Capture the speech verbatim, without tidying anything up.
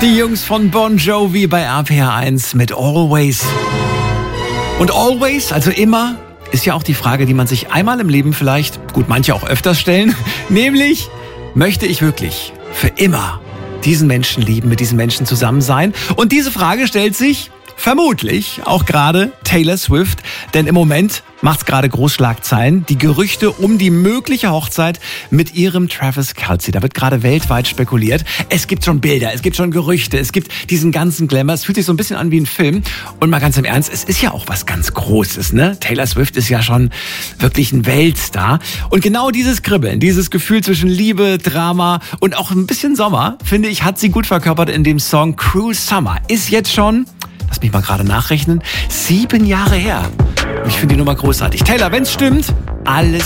Die Jungs von Bon Jovi bei R P R eins mit Always. Und Always, also immer, ist ja auch die Frage, die man sich einmal im Leben vielleicht, gut, manche auch öfters stellen, nämlich, möchte ich wirklich für immer diesen Menschen lieben, mit diesen Menschen zusammen sein? Und diese Frage stellt sich vermutlich auch gerade Taylor Swift, denn im Moment macht's gerade Großschlagzeilen. Die Gerüchte um die mögliche Hochzeit mit ihrem Travis Kelce. Da wird gerade weltweit spekuliert. Es gibt schon Bilder, es gibt schon Gerüchte, es gibt diesen ganzen Glamour. Es fühlt sich so ein bisschen an wie ein Film. Und mal ganz im Ernst, es ist ja auch was ganz Großes, ne? Taylor Swift ist ja schon wirklich ein Weltstar. Und genau dieses Kribbeln, dieses Gefühl zwischen Liebe, Drama und auch ein bisschen Sommer, finde ich, hat sie gut verkörpert in dem Song Cruel Summer. Ist jetzt schon, lass mich mal gerade nachrechnen, sieben Jahre her. Und ich finde die Nummer großartig. Taylor, wenn's stimmt, alles